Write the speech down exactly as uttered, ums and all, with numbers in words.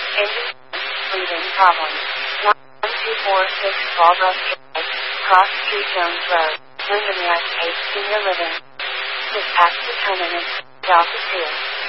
Engine, breathing problems. one two four six Walbrook Drive, Cross Street Jones Road, Windermere, eight Senior Living. Dispatch determinant, Delta two.